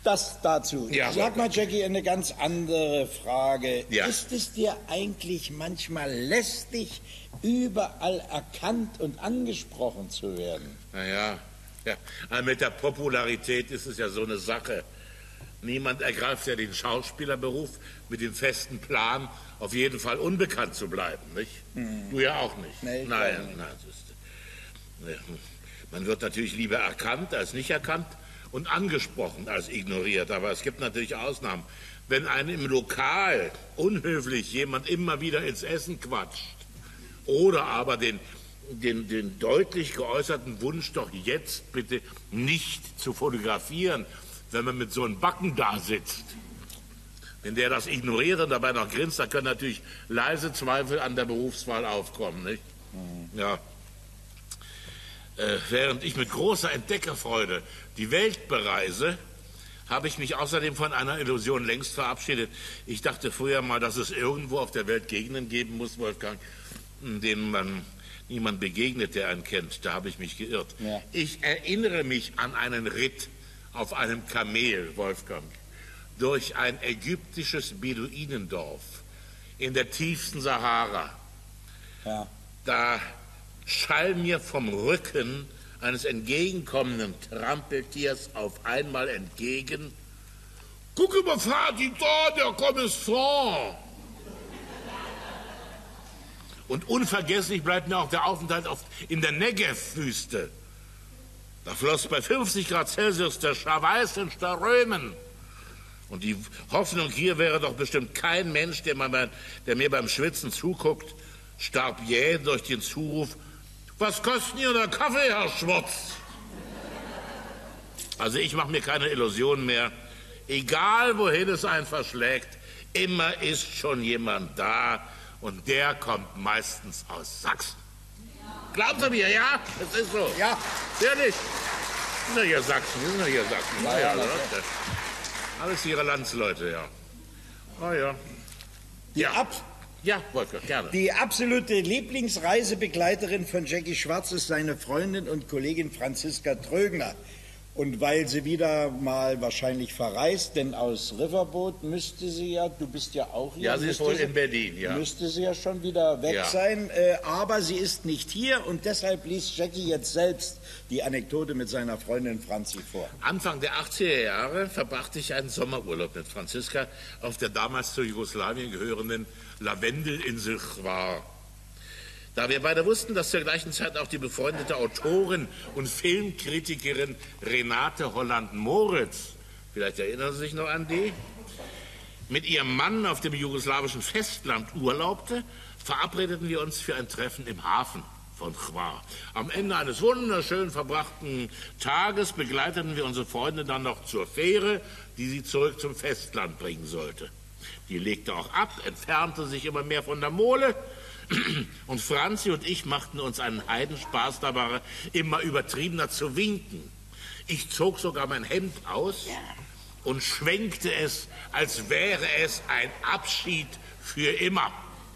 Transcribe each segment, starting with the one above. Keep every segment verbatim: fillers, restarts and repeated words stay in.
das dazu. Ja, Sag mal, Jackie, eine ganz andere Frage. Ja. Ist es dir eigentlich manchmal lästig, überall erkannt und angesprochen zu werden? Naja, ja. Aber mit der Popularität ist es ja so eine Sache. Niemand ergreift ja den Schauspielerberuf mit dem festen Plan, auf jeden Fall unbekannt zu bleiben, nicht? Mhm. Du ja auch nicht. Nee, nein, nicht. nein, das ist, man wird natürlich lieber erkannt als nicht erkannt und angesprochen als ignoriert. Aber es gibt natürlich Ausnahmen. Wenn einem im Lokal unhöflich jemand immer wieder ins Essen quatscht oder aber den, den, den deutlich geäußerten Wunsch, doch jetzt bitte nicht zu fotografieren, wenn man mit so einem Backen da sitzt. Wenn der das ignoriert und dabei noch grinst, da können natürlich leise Zweifel an der Berufswahl aufkommen, nicht? Mhm. Ja. Äh, während ich mit großer Entdeckerfreude die Welt bereise, habe ich mich außerdem von einer Illusion längst verabschiedet. Ich dachte früher mal, dass es irgendwo auf der Welt Gegenden geben muss, Wolfgang, denen man niemand begegnet, der einen kennt. Da habe ich mich geirrt. Ja. Ich erinnere mich an einen Ritt auf einem Kamel, Wolfgang, durch ein ägyptisches Beduinendorf in der tiefsten Sahara. Ja. Da schall mir vom Rücken eines entgegenkommenden Trampeltiers auf einmal entgegen: Gucke mal, Vati, da, der Kommissar! Und unvergesslich bleibt mir auch der Aufenthalt auf, in der Negev-Wüste. Da floss bei fünfzig Grad Celsius der Schweiß in Strömen. Und die Hoffnung, hier wäre doch bestimmt kein Mensch, der, mal, der mir beim Schwitzen zuguckt, starb jäh durch den Zuruf: Was kostet Ihr der Kaffee, Herr Schwarz? Also ich mache mir keine Illusionen mehr. Egal, wohin es einen verschlägt, immer ist schon jemand da. Und der kommt meistens aus Sachsen. Glauben Sie mir, ja? Das ist so. Ja. Ehrlich. Na, hier Sachsen, wir sind ja hier Sachsen. Ja, ja, ja, ja. Alles Ihre Landsleute, ja. Ah, ja. Die Ja. Ab Ja, Wolfgang, gerne. Die absolute Lieblingsreisebegleiterin von Jackie Schwarz ist seine Freundin und Kollegin Franziska Trögner. Und weil sie wieder mal wahrscheinlich verreist, denn aus Riverboat müsste sie ja, du bist ja auch hier. Ja, sie ist wohl in Berlin, ja. Müsste sie ja schon wieder weg Ja. sein, äh, aber sie ist nicht hier und deshalb liest Jackie jetzt selbst die Anekdote mit seiner Freundin Franzi vor. Anfang der achtziger Jahre verbrachte ich einen Sommerurlaub mit Franziska auf der damals zu Jugoslawien gehörenden Lavendelinsel Hvar. Da wir beide wussten, dass zur gleichen Zeit auch die befreundete Autorin und Filmkritikerin Renate Holland-Moritz, vielleicht erinnern Sie sich noch an die, mit ihrem Mann auf dem jugoslawischen Festland urlaubte, verabredeten wir uns für ein Treffen im Hafen von Hvar. Am Ende eines wunderschön verbrachten Tages begleiteten wir unsere Freunde dann noch zur Fähre, die sie zurück zum Festland bringen sollte. Die legte auch ab, entfernte sich immer mehr von der Mole, und Franzi und ich machten uns einen Heidenspaß dabei, immer übertriebener zu winken. Ich zog sogar mein Hemd aus und schwenkte es, als wäre es ein Abschied für immer.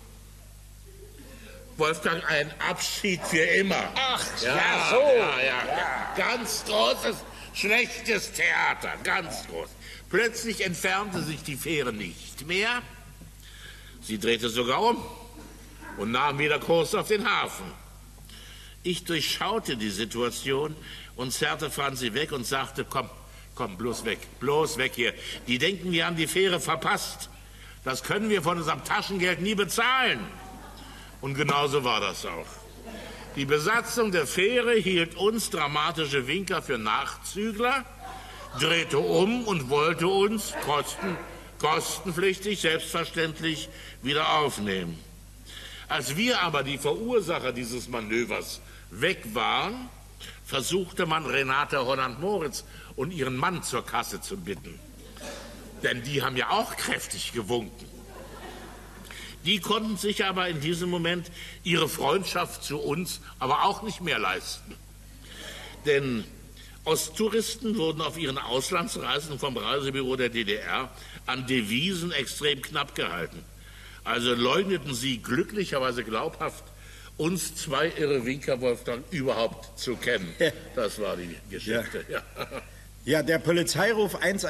Wolfgang, ein Abschied für immer. Ach, ja, ja, so. Ja, ja, ja. Ganz großes, schlechtes Theater, ganz groß. Plötzlich entfernte sich die Fähre nicht mehr. Sie drehte sogar um und nahm wieder Kurs auf den Hafen. Ich durchschaute die Situation und zerrte Franzi weg und sagte: Komm, komm, bloß weg, bloß weg hier. Die denken, wir haben die Fähre verpasst. Das können wir von unserem Taschengeld nie bezahlen. Und genauso war das auch. Die Besatzung der Fähre hielt uns dramatische Winker für Nachzügler, drehte um und wollte uns kosten, kostenpflichtig, selbstverständlich, wieder aufnehmen. Als wir aber die Verursacher dieses Manövers weg waren, versuchte man Renate Holland-Moritz und ihren Mann zur Kasse zu bitten. Denn die haben ja auch kräftig gewunken. Die konnten sich aber in diesem Moment ihre Freundschaft zu uns aber auch nicht mehr leisten. Denn Osttouristen wurden auf ihren Auslandsreisen vom Reisebüro der D D R an Devisen extrem knapp gehalten. Also leugneten sie glücklicherweise glaubhaft, uns zwei irre Winker, Wolfgang, überhaupt zu kennen. Das war die Geschichte. Ja, ja, der Polizeiruf eins